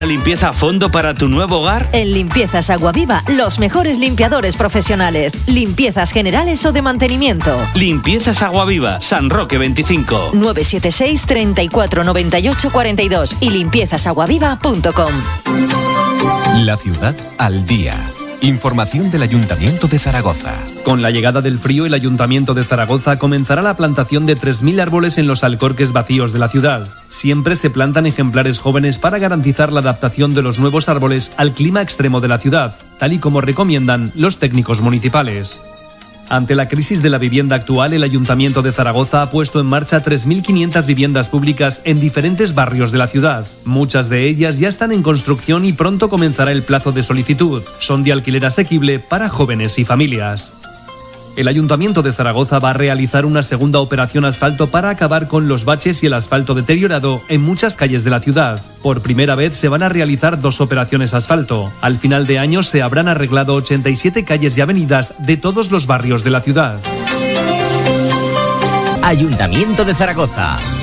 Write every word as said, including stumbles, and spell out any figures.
¿Limpieza a fondo para tu nuevo hogar? En Limpiezas Aguaviva, los mejores limpiadores profesionales. Limpiezas generales o de mantenimiento. Limpiezas Aguaviva, San Roque veinticinco. nueve siete seis, treinta y cuatro, noventa y ocho, cuarenta y dos y limpiezas aguaviva punto com. La ciudad al día. Información del Ayuntamiento de Zaragoza. Con la llegada del frío, el Ayuntamiento de Zaragoza comenzará la plantación de tres mil árboles en los alcorques vacíos de la ciudad. Siempre se plantan ejemplares jóvenes para garantizar la adaptación de los nuevos árboles al clima extremo de la ciudad, tal y como recomiendan los técnicos municipales. Ante la crisis de la vivienda actual, el Ayuntamiento de Zaragoza ha puesto en marcha tres mil quinientas viviendas públicas en diferentes barrios de la ciudad. Muchas de ellas ya están en construcción y pronto comenzará el plazo de solicitud. Son de alquiler asequible para jóvenes y familias. El Ayuntamiento de Zaragoza va a realizar una segunda operación asfalto para acabar con los baches y el asfalto deteriorado en muchas calles de la ciudad. Por primera vez se van a realizar dos operaciones asfalto. Al final de año se habrán arreglado ochenta y siete calles y avenidas de todos los barrios de la ciudad. Ayuntamiento de Zaragoza.